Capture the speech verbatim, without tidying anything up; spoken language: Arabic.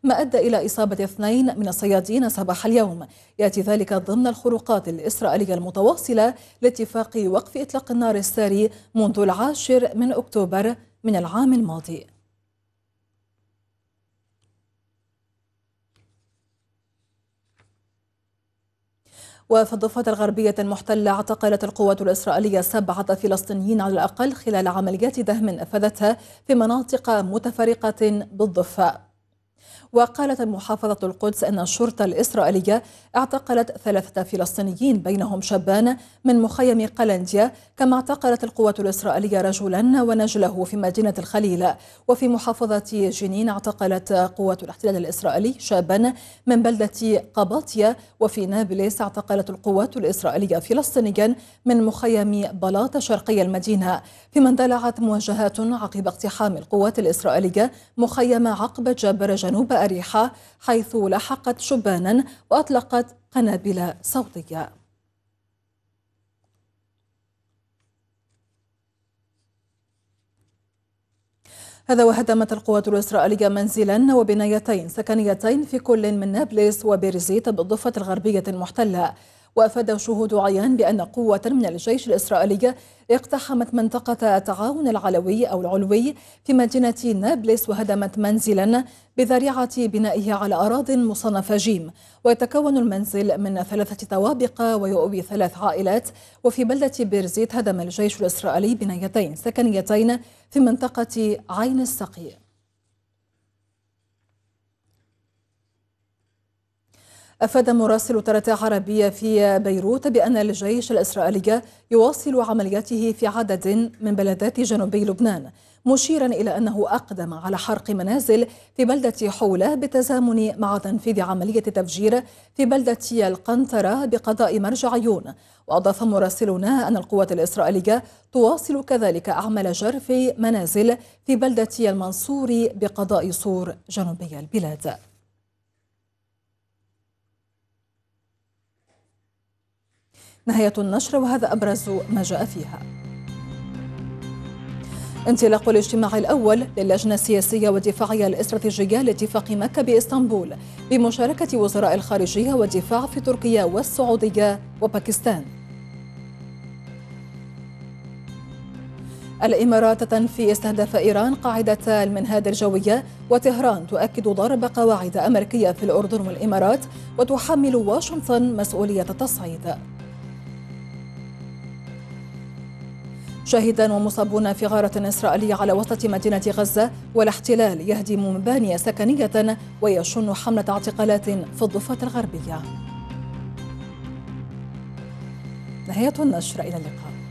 ما أدى إلى إصابة اثنين من الصيادين صباح اليوم. يأتي ذلك ضمن الخروقات الإسرائيلية المتواصلة لاتفاق وقف إطلاق النار الساري منذ العاشر من أكتوبر من العام الماضي. وفي الضفة الغربية المحتلة اعتقلت القوات الإسرائيلية سبعة فلسطينيين على الأقل خلال عمليات دهم نفذتها في مناطق متفرقة بالضفة. وقالت محافظة القدس أن الشرطة الإسرائيلية اعتقلت ثلاثة فلسطينيين بينهم شابان من مخيم قلنديا، كما اعتقلت القوات الإسرائيلية رجلا ونجله في مدينة الخليل. وفي محافظة جنين اعتقلت قوات الاحتلال الإسرائيلي شابا من بلدة قباطية. وفي نابلس اعتقلت القوات الإسرائيلية فلسطينيا من مخيم بلاط شرقي المدينة، فيما اندلعت مواجهات عقب اقتحام القوات الإسرائيلية مخيم عقبة جابر جنوب أريحة، حيث لحقت شبانا وأطلقت قنابل صوتية. هذا وهدمت القوات الإسرائيلية منزلا وبنايتين سكنيتين في كل من نابلس وبيرزيت بالضفة الغربية المحتلة. وأفاد شهود عيان بأن قوة من الجيش الإسرائيلي اقتحمت منطقة التعاون العلوي أو العلوي في مدينة نابلس وهدمت منزلا بذريعة بنائه على أراضٍ مصنفة جيم. ويتكون المنزل من ثلاثة طوابق ويؤوي ثلاث عائلات. وفي بلدة بيرزيت هدم الجيش الإسرائيلي بنايتين سكنيتين في منطقة عين السقي. أفاد مراسل ترى عربية في بيروت بأن الجيش الإسرائيلي يواصل عملياته في عدد من بلدات جنوبي لبنان، مشيرا إلى أنه أقدم على حرق منازل في بلدة حولة بالتزامن مع تنفيذ عملية تفجير في بلدة القنطرة بقضاء مرج عيون. وأضاف مراسلنا أن القوات الإسرائيلية تواصل كذلك أعمال جرف منازل في بلدة المنصور بقضاء صور جنوبي البلاد. نهاية النشر، وهذا أبرز ما جاء فيها. انطلاق الاجتماع الأول للجنة السياسية والدفاعية الاستراتيجية لاتفاق مكة بإسطنبول بمشاركة وزراء الخارجية والدفاع في تركيا والسعودية وباكستان. الإمارات تنفي استهداف إيران قاعدة المنهاد الجوية، وطهران تؤكد ضرب قواعد أمريكية في الأردن والإمارات، وتحمل واشنطن مسؤولية التصعيد. شاهدان ومصابون في غارة إسرائيلية على وسط مدينة غزة، والاحتلال يهدم مباني سكنية ويشن حملة اعتقالات في الضفة الغربية. نهاية النشر، إلى اللقاء.